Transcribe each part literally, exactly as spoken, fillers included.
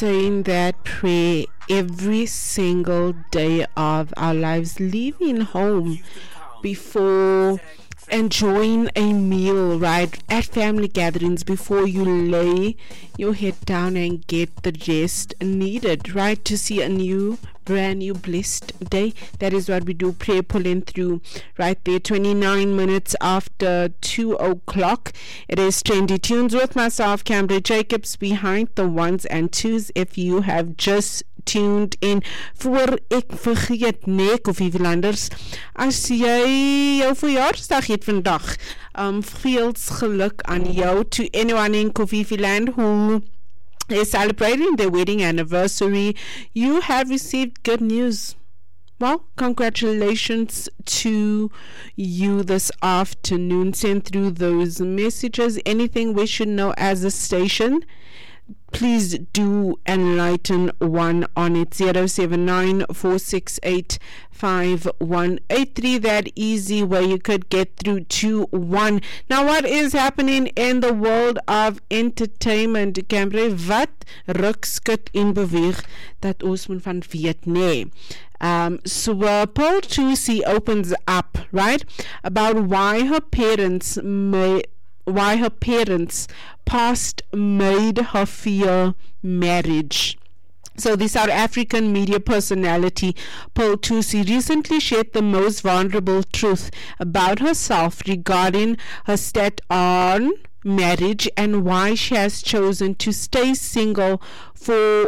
saying that prayer every single day of our lives, leaving home before enjoying a meal, right, at family gatherings, before you lay your head down and get the rest needed, right, to see a new brand new blessed day. That is what we do, prayer pulling through right there. Twenty-nine minutes after two o'clock, it is Trendy Tunes with myself, Cambridge Jacobs, behind the ones and twos. If you have just tuned in, voor ek vergeet nee, Koffie Wielanders, as jy jou verjaarsdag het vandag, um, veels geluk aan jou. To anyone in Koffie Wieland who is celebrating their wedding anniversary, you have received good news. Well, congratulations to you this afternoon. Send through those messages. Anything we should know as a station, please do enlighten one on it. Zero seven nine four six eight five one eight three. That easy way you could get through to one. Now, what is happening in the world of entertainment? Cambre, wat ruk skut en beweeg dat ons moet van weet, nee. Um, so uh, Paul Tusi opens up, right, about why her parents may why her parents past made her fear marriage. So the South African media personality Paul Tusi recently shared the most vulnerable truth about herself regarding her state on marriage and why she has chosen to stay single for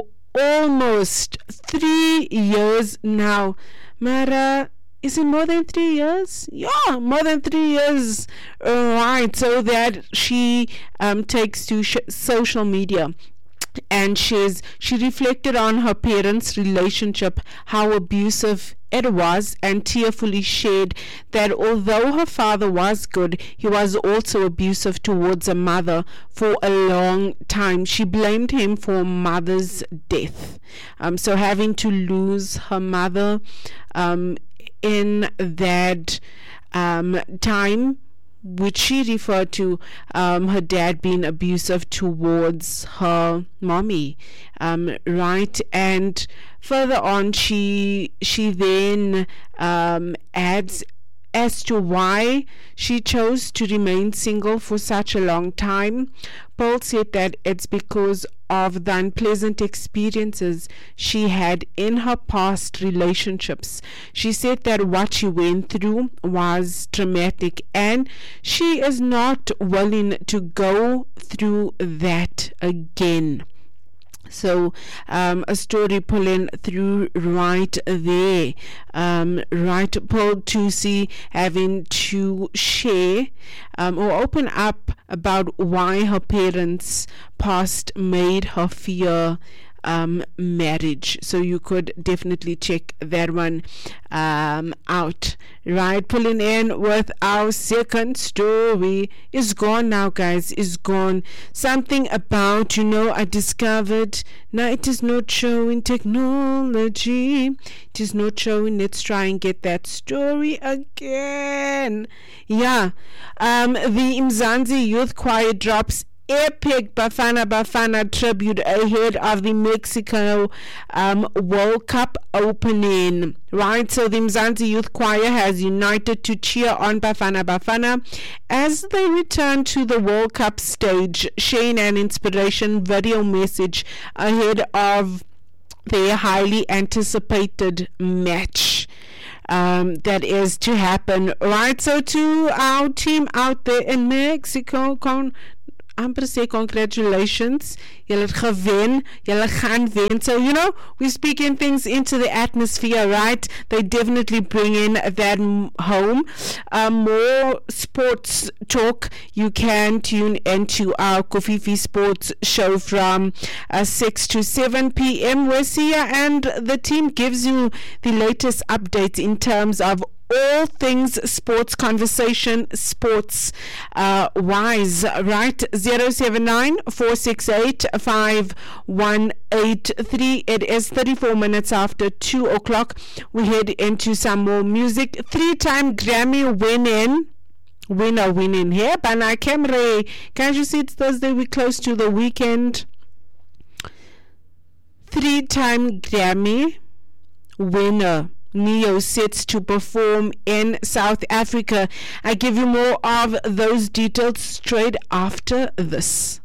almost three years now. Mara, is it more than three years? Yeah, more than three years. Uh, right, so that she um, takes to sh- social media. And she's she reflected on her parents' relationship, how abusive it was, and tearfully shared that although her father was good, he was also abusive towards her mother for a long time. She blamed him for mother's death. Um, so having to lose her mother um, in that um, time, which she referred to um, her dad being abusive towards her mommy, um, right? And further on, she she then um, adds as to why she chose to remain single for such a long time. Paul said that it's because of the unpleasant experiences she had in her past relationships. She said that what she went through was traumatic and she is not willing to go through that again. So um, a story pulling through right there, um, right, Paul Tusi having to share um, or open up about why her parents past made her fear um, marriage. So you could definitely check that one um, out. Right, pulling in with our second story. Is gone now, guys, is gone. Something about, you know, I discovered, now it is not showing technology, it is not showing. Let's try and get that story again. Yeah, um, the Mzansi Youth Choir drops epic Bafana Bafana tribute ahead of the Mexico um, World Cup opening. Right, so the Mzansi Youth Choir has united to cheer on Bafana Bafana as they return to the World Cup stage, sharing an inspiration video message ahead of their highly anticipated match Um, that is to happen. Right, so to our team out there in Mexico, con amper sê congratulations, julle het gewen, julle gaan wen. So, you know, we're speaking things into the atmosphere, right? They definitely bring in that home. Um, more sports talk, you can tune into our Kofifi Sports show from uh, six to seven p.m. We're here and the team gives you the latest updates in terms of all things sports, conversation sports uh, wise, right? Zero seven nine four six eight five one eight three. It is thirty-four minutes after two o'clock. We head into some more music. Three-time Grammy winning winner winning here, Bana Kemre. Can't you see it's Thursday? We're close to the weekend. three-time Grammy winner Neo sets to perform in South Africa. I give you more of those details straight after this.